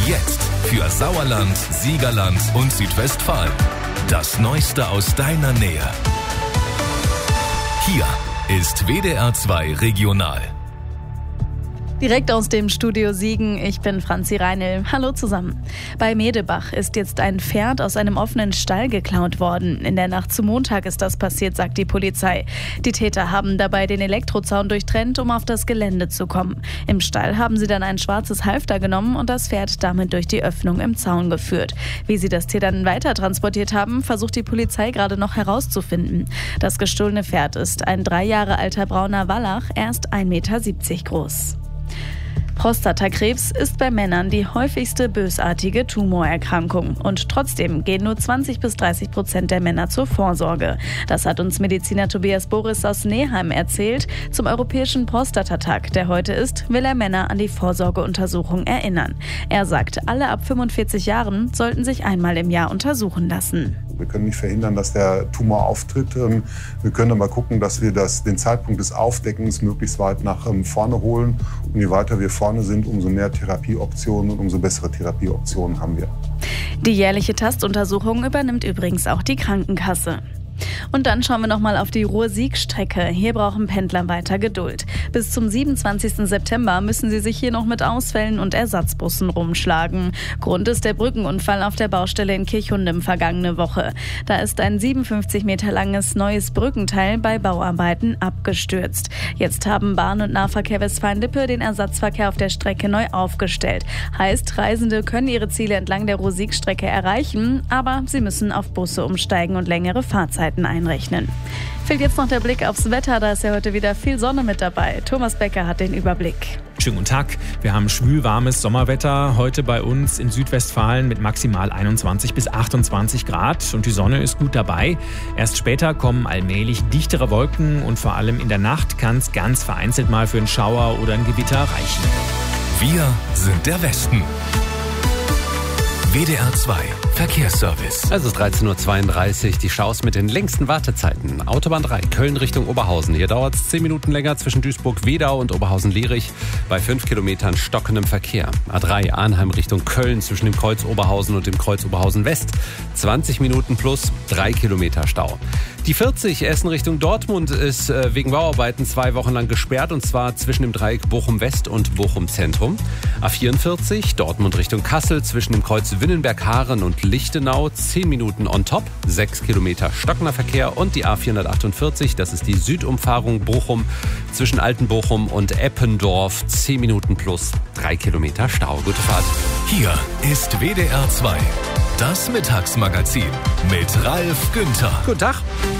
Jetzt für Sauerland, Siegerland und Südwestfalen. Das Neueste aus deiner Nähe. Hier ist WDR 2 Regional. Direkt aus dem Studio Siegen, ich bin Franzi Reinl. Hallo zusammen. Bei Medebach ist jetzt ein Pferd aus einem offenen Stall geklaut worden. In der Nacht zum Montag ist das passiert, sagt die Polizei. Die Täter haben dabei den Elektrozaun durchtrennt, um auf das Gelände zu kommen. Im Stall haben sie dann ein schwarzes Halfter genommen und das Pferd damit durch die Öffnung im Zaun geführt. Wie sie das Tier dann weiter transportiert haben, versucht die Polizei gerade noch herauszufinden. Das gestohlene Pferd ist ein 3 Jahre alter brauner Wallach, erst 1,70 Meter groß. Prostatakrebs ist bei Männern die häufigste bösartige Tumorerkrankung. Und trotzdem gehen nur 20-30% der Männer zur Vorsorge. Das hat uns Mediziner Tobias Boris aus Neheim erzählt. Zum Europäischen Prostatatag, der heute ist, will er Männer an die Vorsorgeuntersuchung erinnern. Er sagt, alle ab 45 Jahren sollten sich einmal im Jahr untersuchen lassen. Wir können nicht verhindern, dass der Tumor auftritt. Wir können aber gucken, dass wir den Zeitpunkt des Aufdeckens möglichst weit nach vorne holen. Und je weiter wir vorne sind, umso mehr Therapieoptionen und umso bessere Therapieoptionen haben wir. Die jährliche Tastuntersuchung übernimmt übrigens auch die Krankenkasse. Und dann schauen wir nochmal auf die Ruhr-Sieg-Strecke. Hier brauchen Pendler weiter Geduld. Bis zum 27. September müssen sie sich hier noch mit Ausfällen und Ersatzbussen rumschlagen. Grund ist der Brückenunfall auf der Baustelle in Kirchhundem vergangene Woche. Da ist ein 57 Meter langes neues Brückenteil bei Bauarbeiten abgestürzt. Jetzt haben Bahn- und Nahverkehr Westfalen-Lippe den Ersatzverkehr auf der Strecke neu aufgestellt. Heißt, Reisende können ihre Ziele entlang der Ruhr-Sieg-Strecke erreichen, aber sie müssen auf Busse umsteigen und längere Fahrzeiten einrechnen. Fehlt jetzt noch der Blick aufs Wetter, da ist ja heute wieder viel Sonne mit dabei. Thomas Becker hat den Überblick. Schönen guten Tag. Wir haben schwülwarmes Sommerwetter heute bei uns in Südwestfalen mit maximal 21 bis 28 Grad und die Sonne ist gut dabei. Erst später kommen allmählich dichtere Wolken und vor allem in der Nacht kann es ganz vereinzelt mal für einen Schauer oder ein Gewitter reichen. Wir sind der Westen. WDR 2 Verkehrsservice. Es ist 13.32 Uhr, die Staus mit den längsten Wartezeiten. Autobahn 3, Köln Richtung Oberhausen. Hier dauert es 10 Minuten länger zwischen Duisburg-Wedau und Oberhausen-Lierich bei 5 Kilometern stockendem Verkehr. A3, Arnheim Richtung Köln zwischen dem Kreuz Oberhausen und dem Kreuz Oberhausen West. 20 Minuten plus 3 Kilometer Stau. Die 40 Essen Richtung Dortmund ist wegen Bauarbeiten 2 Wochen lang gesperrt und zwar zwischen dem Dreieck Bochum West und Bochum Zentrum. A44 Dortmund Richtung Kassel zwischen dem Kreuz Winnenberg-Haaren und Lichtenau 10 Minuten on top, 6 Kilometer stockender Verkehr und die A448, das ist die Südumfahrung Bochum zwischen Altenbochum und Eppendorf 10 Minuten plus 3 Kilometer Stau. Gute Fahrt. Hier ist WDR 2. Das Mittagsmagazin mit Ralf Günther. Guten Tag.